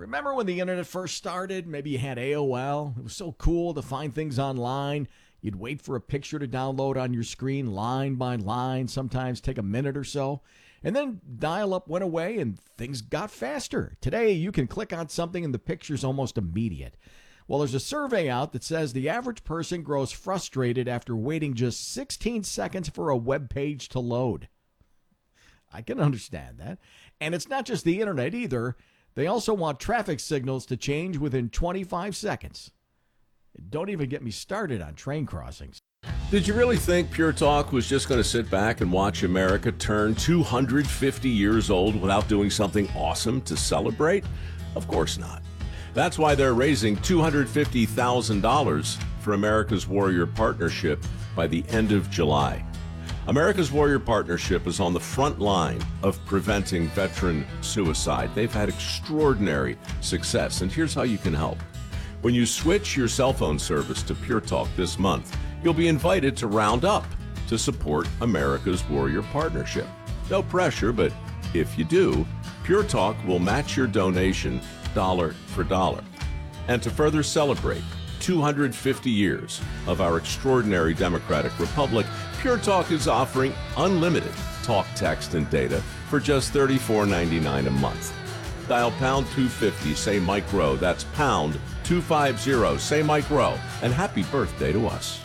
Remember when the internet first started? Maybe you had AOL. It was so cool to find things online. You'd wait for a picture to download on your screen line by line, sometimes take a minute or so. And then dial-up went away and things got faster. Today, you can click on something and the picture's almost immediate. Well, there's a survey out that says the average person grows frustrated after waiting just 16 seconds for a web page to load. I can understand that. And it's not just the internet either. They also want traffic signals to change within 25 seconds. Don't even get me started on train crossings. Did you really think Pure Talk was just going to sit back and watch America turn 250 years old without doing something awesome to celebrate? Of course not. That's why they're raising $250,000 for America's Warrior Partnership by the end of July. America's Warrior Partnership is on the front line of preventing veteran suicide. They've had extraordinary success, and here's how you can help. When you switch your cell phone service to Pure Talk this month, you'll be invited to round up to support America's Warrior Partnership. No pressure, but if you do, Pure Talk will match your donation dollar for dollar. And to further celebrate 250 years of our extraordinary democratic republic, Pure Talk is offering unlimited talk, text, and data for just $34.99 a month. Dial pound 250, say Mike Rowe. That's pound 250, say Mike Rowe. And happy birthday to us.